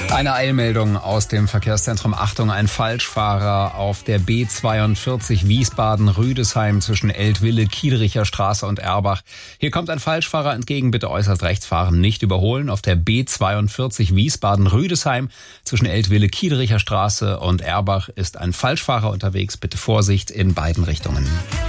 Eine Eilmeldung aus dem Verkehrszentrum. Achtung, ein Falschfahrer auf der B42 Wiesbaden-Rüdesheim zwischen Eltville, Kiedericher Straße und Erbach. Hier kommt ein Falschfahrer entgegen, bitte äußerst rechts fahren, nicht überholen. Auf der B42 Wiesbaden-Rüdesheim zwischen Eltville, Kiedericher Straße und Erbach ist ein Falschfahrer unterwegs. Bitte Vorsicht in beiden Richtungen.